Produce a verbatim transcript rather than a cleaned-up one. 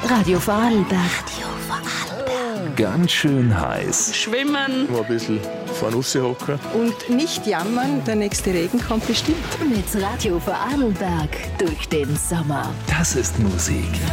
Radio Vorarlberg. Radio Vorarlberg. Ganz schön heiß. Schwimmen. Mal ein bisschen vorne raushocken. Und nicht jammern, der nächste Regen kommt bestimmt. Mit Radio Vorarlberg durch den Sommer. Das ist Musik.